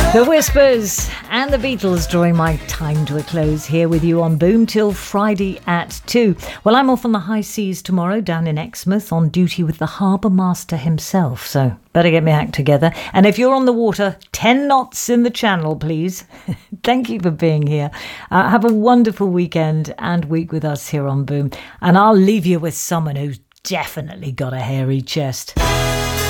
The Whispers and the Beatles drawing my time to a close here with you on Boom till Friday at 2. Well, I'm off on the high seas tomorrow down in Exmouth on duty with the harbour master himself, so better get my act together. And if you're on the water, 10 knots in the channel, please. Thank you for being here. Have a wonderful weekend and week with us here on Boom. And I'll leave you with someone who's definitely got a hairy chest.